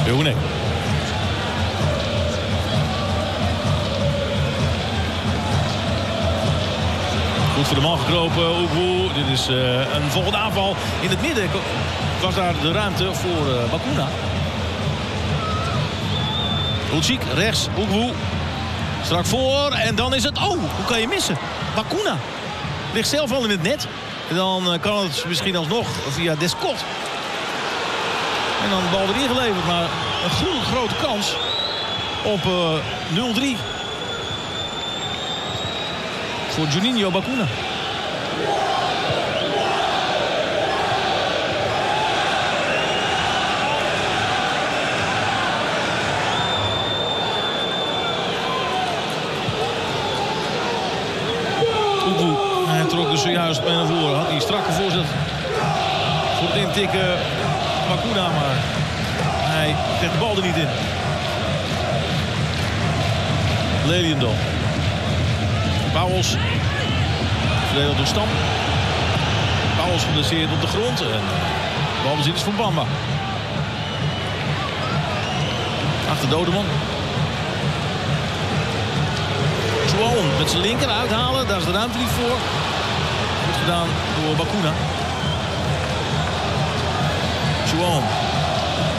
Joenek. Goed voor de man gekropen, Oegwoe. Dit is een volgende aanval. In het midden was daar de ruimte voor Bacuna. Lucic, rechts, Oegwoe. Strak voor en dan is het... Oh, hoe kan je missen? Bacuna ligt zelf al in het net. En dan kan het misschien alsnog via Descott. En dan de bal erin geleverd. Maar een grote kans op 0-3. Voor Juninho Bacuna. Hij trok dus zojuist mee naar voren. Had die strakke voorzet voor het intikken Bacuna, maar hij kreeg de bal er niet in. Leliendal. Pauwels. Verdedigd door Stam. Pauwels geblesseerd op de grond. En balbezit is van Bamba. Achter Dodeman. Chouan met zijn linker uithalen. Daar is de ruimte niet voor. Goed gedaan door Bacuna. Chouan.